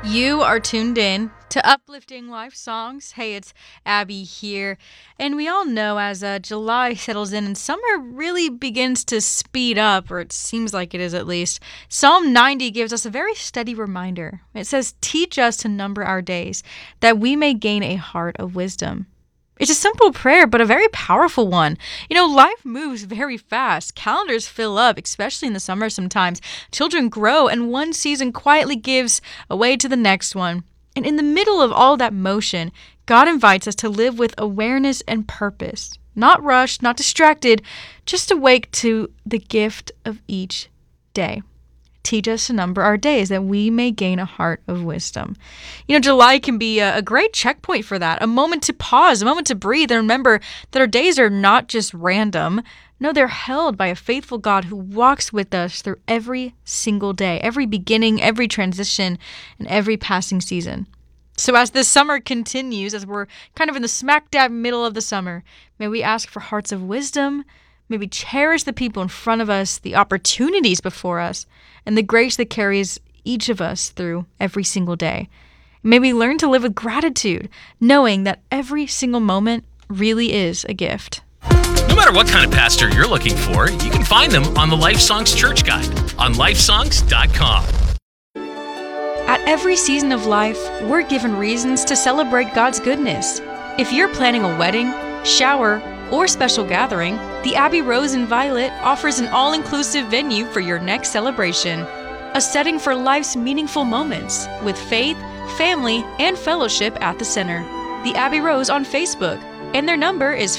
You are tuned in to Uplifting Life Songs. Hey, it's Abby here. And we all know as July settles in and summer really begins to speed up, or it seems like it is at least, Psalm 90 gives us a very steady reminder. It says, "Teach us to number our days, that we may gain a heart of wisdom." It's a simple prayer, but a very powerful one. Life moves very fast. Calendars fill up, especially in the summer sometimes. Children grow, and one season quietly gives away to the next one. And in the middle of all that motion, God invites us to live with awareness and purpose. Not rushed, not distracted, just awake to the gift of each day. Teach us to number our days that we may gain a heart of wisdom. July can be a great checkpoint for that, a moment to pause, a moment to breathe, and remember that our days are not just random. No, they're held by a faithful God who walks with us through every single day, every beginning, every transition, and every passing season. So as this summer continues, as we're kind of in the smack dab middle of the summer, may we ask for hearts of wisdom. May we cherish the people in front of us, the opportunities before us, and the grace that carries each of us through every single day. May we learn to live with gratitude, knowing that every single moment really is a gift. No matter what kind of pastor you're looking for, you can find them on the Life Songs Church Guide on lifesongs.com. At every season of life, we're given reasons to celebrate God's goodness. If you're planning a wedding, shower, or special gathering, the Abbey Rose in Violet offers an all-inclusive venue for your next celebration. A setting for life's meaningful moments, with faith, family, and fellowship at the center. The Abbey Rose on Facebook, and their number is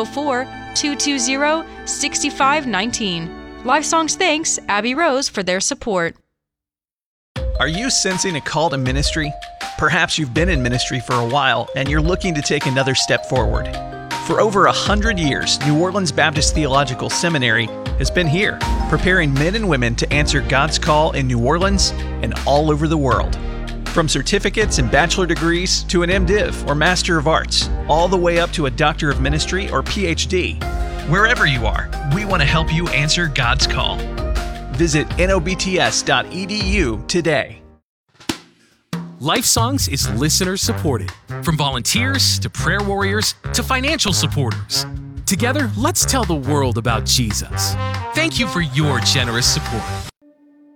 504-220-6519. Life Songs thanks Abbey Rose for their support. Are you sensing a call to ministry? Perhaps you've been in ministry for a while and you're looking to take another step forward. For over 100 years, New Orleans Baptist Theological Seminary has been here, preparing men and women to answer God's call in New Orleans and all over the world. From certificates and bachelor degrees to an MDiv or Master of Arts, all the way up to a Doctor of Ministry or PhD. Wherever you are, we want to help you answer God's call. Visit nobts.edu today. Life Songs is listener supported. From volunteers to prayer warriors to financial supporters. Together, let's tell the world about Jesus. Thank you for your generous support.